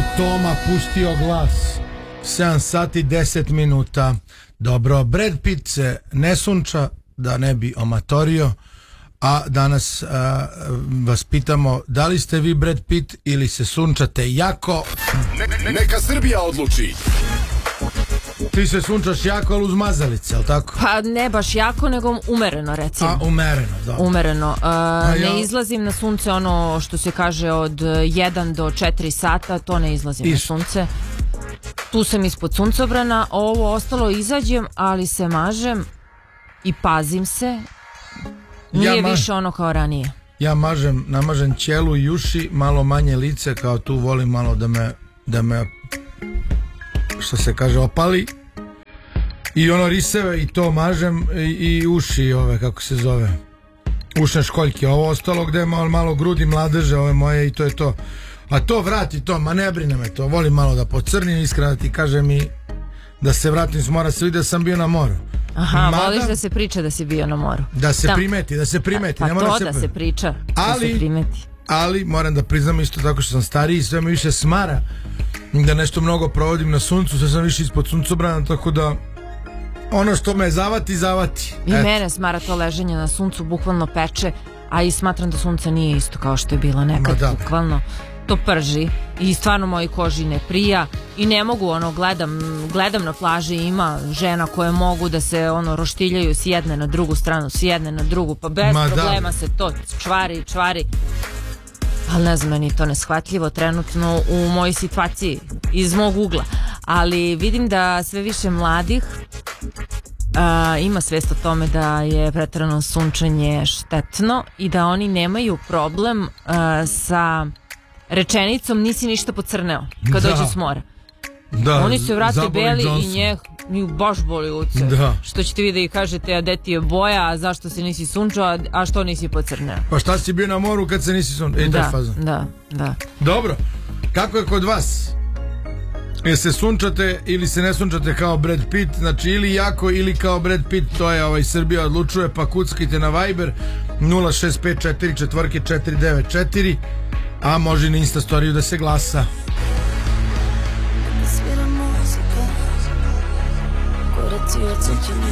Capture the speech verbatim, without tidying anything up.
Toma pustio glas. sedam sati deset minuta. Dobro, Brad Pitt se ne sunča da ne bi omatorio, a danas a, vas pitamo da li ste vi Brad Pitt ili se sunčate jako. Ne, neka Srbija odluči. Ti se sunčaš jako, ali uz mazalice, ali tako? Pa ne baš jako, nego umereno, recimo. A, umereno, da. Umereno. Uh, ja... Ne izlazim na sunce, ono što se kaže od jedan do četiri sata, to ne izlazim Iš. na sunce. Tu sam ispod suncobrana, ovo ostalo izađem, ali se mažem i pazim se. Nije ja ma... više ono kao ranije. Ja mažem, namažem ćelu i uši, malo manje lice, kao tu volim malo da me, da me što se kaže opali. I ono riseve i to mažem i, i uši ove, kako se zove, ušne školjke. Ovo ostalo gde je malo, malo grudi mladeže ove moje i to je to. A to vrati to, ma ne brine me to. Volim malo da pocrnim, iskreno da ti kažem, i da se vratim s mora, se vidi da sam bio na moru. Aha, Mada, voliš da se priča da si bio na moru. Da se da. primeti, da se primeti. Pa ne to se da se priča, ali, da se primeti. Ali moram da priznam isto tako što sam stariji, sve mi više smara da nešto mnogo provodim na suncu, sve sam više ispod suncobrana, tako da ono što me zavati, zavati. I Et. mene smara to leženje na suncu, bukvalno peče, a i smatram da sunce nije isto kao što je bilo nekad, da. bukvalno. To prži i stvarno mojoj koži ne prija i ne mogu, ono, gledam gledam na plaži, ima žena koje mogu da se ono roštiljaju s jedne na drugu stranu, s jedne na drugu, pa bez Ma problema da. se to čvari, čvari. Ali ne znam, meni to neshvatljivo trenutno u mojoj situaciji, iz mog ugla. Ali vidim da sve više mladih a, ima svest o tome da je preterano sunčanje štetno i da oni nemaju problem a, sa rečenicom nisi ništa pocrneo kad da. dođe s mora. Da, oni se vrate beli Johnson. I njeh mi baš boli uce. Da. Što ćete vi da ih kažete, a gde ti je boja, a zašto se nisi sunčao, a što nisi pocrneo? Pa šta si bio na moru kad se nisi sunčao? E, da, da, da. Dobro, kako je kod vas? Jel se sunčate ili se ne sunčate kao Brad Pitt? Znači ili jako ili kao Brad Pitt, to je ovaj Srbija odlučuje, pa kuckajte na Viber nula šest pet četiri četiri četiri devet četiri, a može i na Insta storiju da se glasa. Ti odsjećanje